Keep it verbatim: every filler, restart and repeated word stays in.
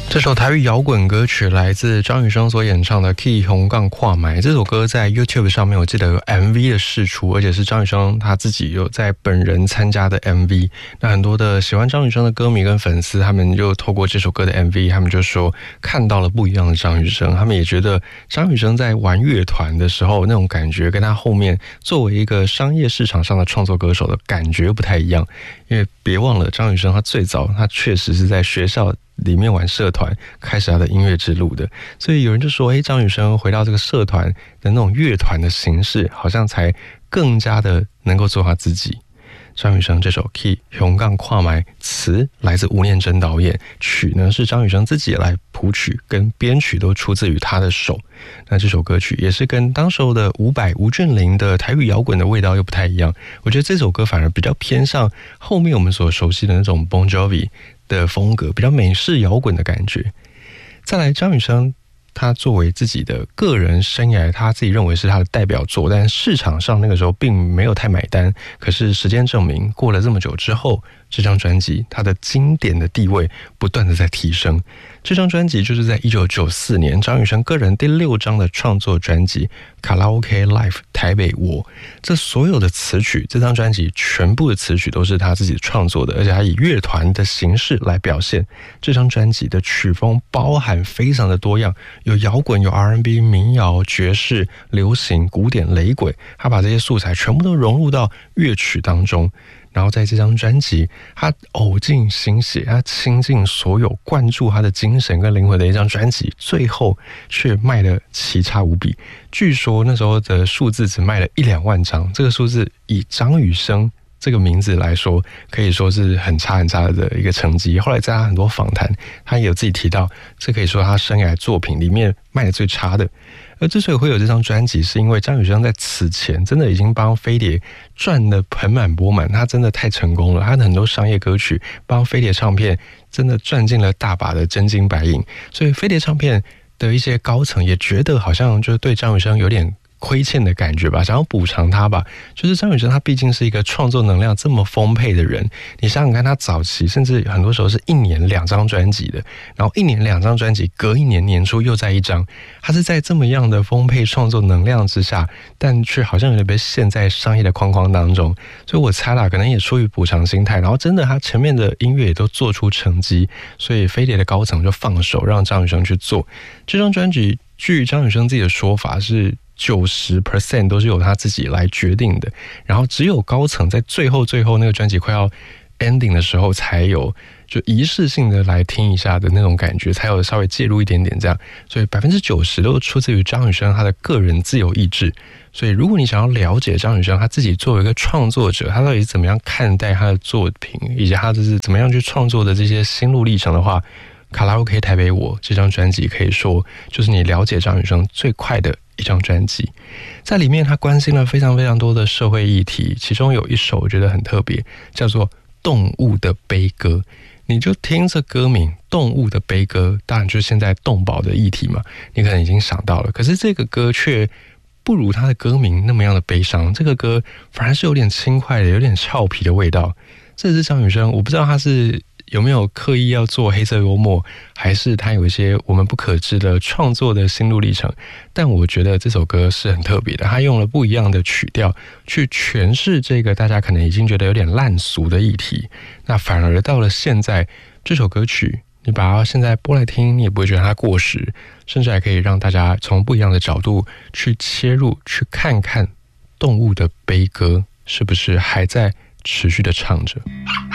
这首台语摇滚歌曲来自张雨生所演唱的《Key 红杠跨埋》。这首歌在 YouTube 上面我记得有 M V 的释出，而且是张雨生他自己有在本人参加的 M V。那很多的喜欢张雨生的歌迷跟粉丝，他们就透过这首歌的 M V， 他们就说看到了不一样的张雨生。他们也觉得张雨生在玩乐团的时候那种感觉，跟他后面作为一个商业市场上的创作歌手的感觉不太一样。因为别忘了，张雨生他最早他确实是在学校里面玩社团开始他的音乐之路的，所以有人就说，诶，张雨生回到这个社团的那种乐团的形式，好像才更加的能够做他自己。张雨生这首 Key 红杠跨埋，词来自吴念真导演，曲呢是张雨生自己来谱曲跟编曲都出自于他的手。那这首歌曲也是跟当时候的伍佰、吴俊霖的台语摇滚的味道又不太一样，我觉得这首歌反而比较偏向后面我们所熟悉的那种 Bon Jovi 的风格，比较美式摇滚的感觉。再来，张雨生他作为自己的个人生涯，他自己认为是他的代表作，但市场上那个时候并没有太买单。可是时间证明，过了这么久之后，这张专辑它的经典的地位不断的在提升。这张专辑就是在一九九四年张雨生个人第六张的创作专辑《卡拉 OK Live 台北我》，这所有的词曲，这张专辑全部的词曲都是他自己创作的，而且他以乐团的形式来表现。这张专辑的曲风包含非常的多样，有摇滚，有 R and B、 民谣、爵士、流行、古典、雷鬼，他把这些素材全部都融入到乐曲当中。然后在这张专辑，他呕尽心血，他倾尽所有，灌注他的精神跟灵魂的一张专辑，最后却卖得奇差无比。据说那时候的数字只卖了一两万张，这个数字以张雨生这个名字来说，可以说是很差很差的一个成绩。后来在他很多访谈，他也有自己提到，这可以说他生涯作品里面卖得最差的。而之所以会有这张专辑，是因为张雨生在此前真的已经帮飞碟赚得盆满钵满，他真的太成功了，他的很多商业歌曲帮飞碟唱片真的赚进了大把的真金白银，所以飞碟唱片的一些高层也觉得好像就是对张雨生有点亏欠的感觉吧，想要补偿他吧。就是张雨生他毕竟是一个创作能量这么丰沛的人，你想想看，他早期甚至很多时候是一年两张专辑的，然后一年两张专辑，隔一年年初又再一张，他是在这么样的丰沛创作能量之下，但却好像有点被陷在商业的框框当中。所以我猜啦，可能也出于补偿心态，然后真的他前面的音乐也都做出成绩，所以飞碟的高层就放手让张雨生去做这张专辑。据张雨生自己的说法是九十 percent 都是由他自己来决定的，然后只有高层在最后最后那个专辑快要 ending 的时候，才有就仪式性的来听一下的那种感觉，才有稍微介入一点点这样。所以 百分之九十 都出自于张雨生他的个人自由意志。所以如果你想要了解张雨生他自己作为一个创作者，他到底是怎么样看待他的作品，以及他就是怎么样去创作的这些心路历程的话，卡拉 OK 台北我这张专辑可以说就是你了解张雨生最快的一张专辑。在里面他关心了非常非常多的社会议题，其中有一首我觉得很特别，叫做动物的悲歌。你就听这歌名动物的悲歌，当然就是现在动保的议题嘛，你可能已经想到了，可是这个歌却不如他的歌名那么样的悲伤，这个歌反而是有点轻快的，有点俏皮的味道。这是张雨生，我不知道他是有没有刻意要做黑色幽默，还是他有一些我们不可知的创作的心路历程，但我觉得这首歌是很特别的，他用了不一样的曲调去诠释这个大家可能已经觉得有点烂俗的议题。那反而到了现在，这首歌曲你把它现在播来听，你也不会觉得它过时，甚至还可以让大家从不一样的角度去切入，去看看动物的悲歌是不是还在持续的唱着。